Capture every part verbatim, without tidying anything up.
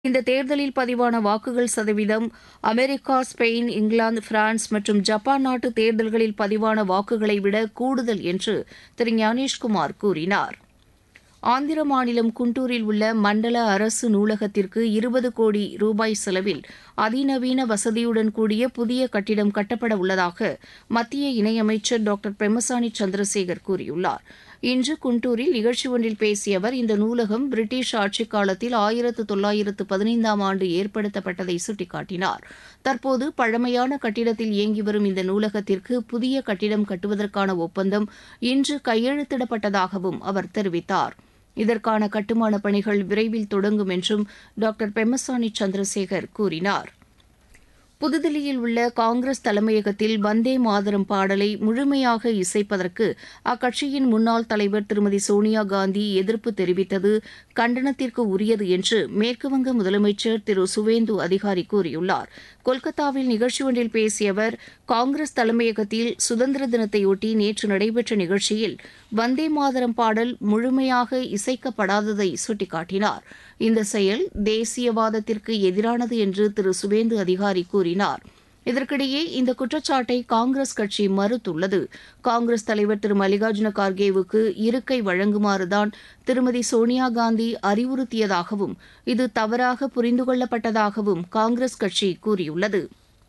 இந்த தேர்தலில் பதிவான வாக்குகள் சதவீதம் அமெரிக்கா, ஸ்பெயின், இங்கிலாந்து, பிரான்ஸ் மற்றும் ஜப்பான் நாட்டு தேர்தல்களில் பதிவான வாக்குகளை விட கூடுதல் என்று திரு ஞானேஷ்குமார் கூறினார். ஆந்திர மாநிலம் குண்டூரில் உள்ள மண்டல அரசு நூலகத்திற்கு இருபது கோடி ரூபாய் செலவில் அதிநவீன வசதியுடன் கூடிய புதிய கட்டிடம் கட்டப்பட உள்ளதாக மத்திய இணையமைச்சர் டாக்டர் பெம்மசானி சந்திரசேகர் கூறியுள்ளார். இன்று குண்டூரில் நிகழ்ச்சி ஒன்றில் பேசிய அவர், இந்த நூலகம் பிரிட்டிஷ் ஆட்சிக் காலத்தில் ஆயிரத்து தொள்ளாயிரத்து பதினைந்தாம் ஆண்டு ஏற்படுத்தப்பட்டதை சுட்டிக்காட்டினார். தற்போது பழமையான கட்டிடத்தில் இயங்கி வரும் இந்த நூலகத்திற்கு புதிய கட்டிடம் கட்டுவதற்கான ஒப்பந்தம் இன்று கையெழுத்திடப்பட்டதாகவும் அவர் தெரிவித்தார். இதற்கான கட்டுமானப் பணிகள் விரைவில் தொடங்கும் என்றும் டாக்டர் பெம்மசானி சந்திரசேகர் கூறினார். புதுதில்லியில் உள்ள காங்கிரஸ் தலைமையகத்தில் வந்தே மாதரம் பாடலை முழுமையாக இசைப்பதற்கு அக்கட்சியின் முன்னாள் தலைவர் திருமதி சோனியா காந்தி எதிர்ப்பு தெரிவித்தது கண்டனத்திற்கு உரியது என்று மேற்குவங்க முதலமைச்சர் திரு சுவேந்து அதிகாரி கூறியுள்ளார். கொல்கத்தாவில் நிகழ்ச்சி ஒன்றில் பேசிய அவர், காங்கிரஸ் தலைமையகத்தில் சுதந்திர தினத்தையொட்டி நேற்று நடைபெற்ற நிகழ்ச்சியில் வந்தே மாதரம் பாடல் முழுமையாக இசைக்கப்படாததை சுட்டிக்காட்டினார். இந்த செயல் தேசியவாதத்திற்கு எதிரானது என்று திரு சுவேந்து அதிகாரி கூறினார். இதற்கிடையே இந்த குற்றச்சாட்டை காங்கிரஸ் கட்சி மறுத்துள்ளது. காங்கிரஸ் தலைவர் திரு மல்லிகார்ஜுன கார்கேவுக்கு இருக்கை வழங்குமாறுதான் திருமதி சோனியா காந்தி அறிவுறுத்தியதாகவும் இது தவறாக புரிந்து கொள்ளப்பட்டதாகவும் காங்கிரஸ் கட்சி கூறியுள்ளது.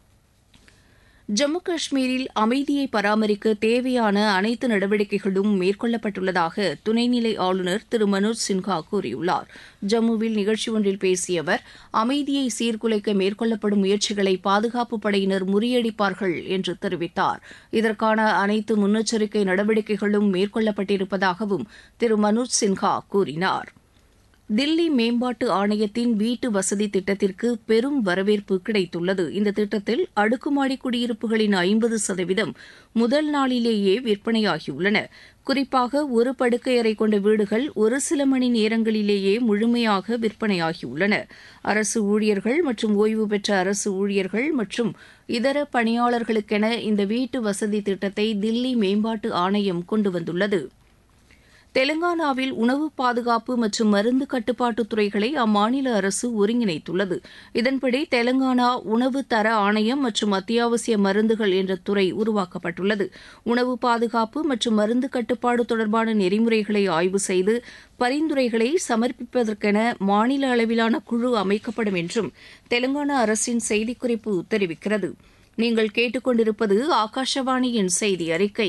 ஜம்மு காஷ்மீரில் அமைதியை பராமரிக்க தேவையான அனைத்து நடவடிக்கைகளும் மேற்கொள்ளப்பட்டுள்ளதாக துணைநிலை ஆளுநர் திரு மனோஜ் சின்ஹா கூறியுள்ளார். ஜம்முவில் நிகழ்ச்சி ஒன்றில் பேசிய அவர், அமைதியை சீர்குலைக்க மேற்கொள்ளப்படும் முயற்சிகளை பாதுகாப்புப் படையினர் முறியடிப்பார்கள் என்று தெரிவித்தார். இதற்கான அனைத்து முன்னெச்சரிக்கை நடவடிக்கைகளும் மேற்கொள்ளப்பட்டிருப்பதாகவும் திரு மனோஜ் சின்ஹா கூறினார். தில்லி மேம்பாட்டு ஆணையத்தின் வீட்டு வசதி திட்டத்திற்கு பெரும் வரவேற்பு கிடைத்துள்ளது. இந்த திட்டத்தில் அடுக்குமாடி குடியிருப்புகளின் ஐம்பது சதவீதம் முதல் நாளிலேயே விற்பனையாகியுள்ளன. குறிப்பாக ஒரு படுக்கையறை கொண்ட வீடுகள் ஒரு சில மணி நேரங்களிலேயே முழுமையாக விற்பனையாகியுள்ளன. அரசு ஊழியர்கள் மற்றும் ஓய்வு பெற்ற அரசு ஊழியர்கள் மற்றும் இதர பணியாளர்களுக்கென இந்த வீட்டு வசதி திட்டத்தை தில்லி மேம்பாட்டு ஆணையம் கொண்டு வந்துள்ளது. தெலங்கானாவில் உணவு பாதுகாப்பு மற்றும் மருந்து கட்டுப்பாட்டு துறைகளை அம்மாநில அரசு ஒருங்கிணைத்துள்ளது. இதன்படி தெலங்கானா உணவு தர ஆணையம் மற்றும் அத்தியாவசிய மருந்துகள் என்ற துறை உருவாக்கப்பட்டுள்ளது. உணவு பாதுகாப்பு மற்றும் மருந்து கட்டுப்பாடு தொடர்பான நெறிமுறைகளை ஆய்வு செய்து பரிந்துரைகளை சமர்ப்பிப்பதற்கென மாநில அளவிலான குழு அமைக்கப்படும் என்றும் தெலங்கானா அரசின் செய்திக்குறிப்பு தெரிவிக்கிறது. நீங்கள் கேட்டுக்கொண்டிருப்பது ஆகாஷவாணியின் செய்தி அறிக்கை.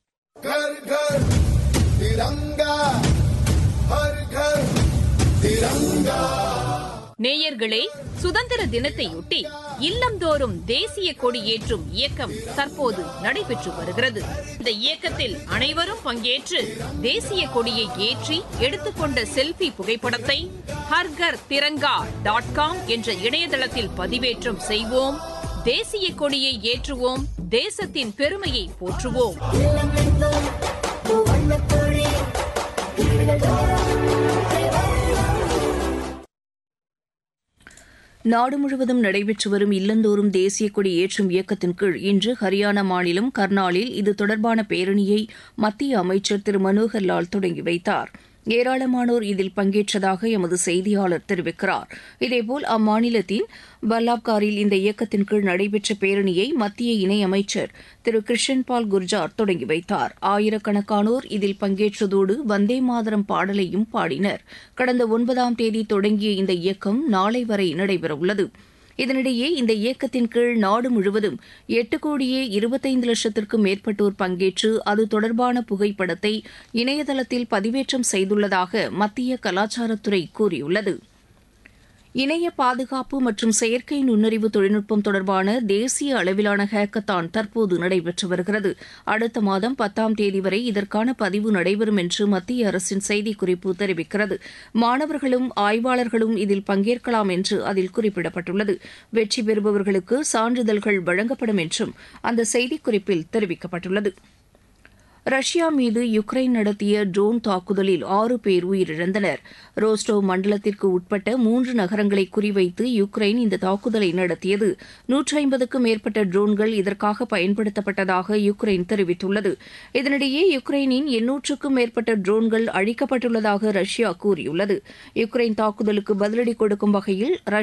நேயர்களே, சுதந்திர தினத்தையொட்டி இல்லந்தோறும் தேசிய கொடி ஏற்றும் இயக்கம் தற்போது நடைபெற்று வருகிறது. இந்த இயக்கத்தில் அனைவரும் பங்கேற்று தேசிய கொடியை ஏற்றி எடுத்துக்கொண்ட செல்ஃபி புகைப்படத்தை ஹர்கர் திரங்கா டாட் காம் என்ற இணையதளத்தில் பதிவேற்றம் செய்வோம். தேசிய கொடியை ஏற்றுவோம். தேசத்தின் பெருமையை போற்றுவோம். நாடு முழுவதும் நடைபெற்று வரும் இல்லந்தோறும் தேசிய கொடி ஏற்றும் இயக்கத்தின் கீழ் இன்று ஹரியானா மாநிலம் கர்னாலில் இது தொடர்பான பேரணியை மத்திய அமைச்சர் திரு மனோகர் லால் தொடங்கி வைத்தார். ஏராளமானோர் இதில் பங்கேற்றதாக எமது செய்தியாளர் தெரிவிக்கிறார். இதேபோல் அம்மாநிலத்தின் பல்லாப்காரில் இந்த இயக்கத்தின் கீழ் நடைபெற்ற பேரணியை மத்திய இணையமைச்சர் திரு கிருஷன்பால் குர்ஜார் தொடங்கி வைத்தார். ஆயிரக்கணக்கானோர் இதில் பங்கேற்றதோடு வந்தே மாதரம் பாடலையும் பாடினர். கடந்த ஒன்பதாம் தேதி தொடங்கிய இந்த இயக்கம் நாளை வரை நடைபெறவுள்ளது. இதனிடையே இந்த இயக்கத்தின் கீழ் நாடு முழுவதும் எட்டு கோடியே இருபத்தைந்து லட்சத்திற்கும் மேற்பட்டோர் பங்கேற்று அது தொடர்பான புகைப்படத்தை இணையதளத்தில் பதிவேற்றம் செய்துள்ளதாக மத்திய கலாச்சாரத்துறை கூறியுள்ளது. இணைய பாதுகாப்பு மற்றும் செயற்கை நுண்ணறிவு தொழில்நுட்பம் தொடர்பான தேசிய அளவிலான ஹேக்கத்தான் தற்போது நடைபெற்று வருகிறது. அடுத்த மாதம் பத்தாம் தேதி வரை இதற்கான பதிவு நடைபெறும் என்று மத்திய அரசின் செய்திக்குறிப்பு தெரிவிக்கிறது. மாணவர்களும் ஆய்வாளர்களும் இதில் பங்கேற்கலாம் என்று அதில் குறிப்பிடப்பட்டுள்ளது. வெற்றி பெறுபவர்களுக்கு சான்றிதழ்கள் வழங்கப்படும் என்றும் அந்த செய்திக்குறிப்பில் தெரிவிக்கப்பட்டுள்ளது. ரஷ்யா மீது யுக்ரைன் நடத்திய ட்ரோன் தாக்குதலில் ஆறு பேர் உயிரிழந்தனர். ரோஸ்டோவ் மண்டலத்திற்கு உட்பட்ட மூன்று நகரங்களை குறிவைத்து யுக்ரைன் இந்த தாக்குதலை நடத்தியது. நூற்றி ஐம்பதுக்கும் மேற்பட்ட ட்ரோன்கள் இதற்காக பயன்படுத்தப்பட்டதாக யுக்ரைன் தெரிவித்துள்ளது. இதனிடையே யுக்ரைனின் எண்ணூற்றுக்கும் மேற்பட்ட ட்ரோன்கள் அழிக்கப்பட்டுள்ளதாக ரஷ்யா கூறியுள்ளது. யுக்ரைன் தாக்குதலுக்கு பதிலடி கொடுக்கும் வகையில்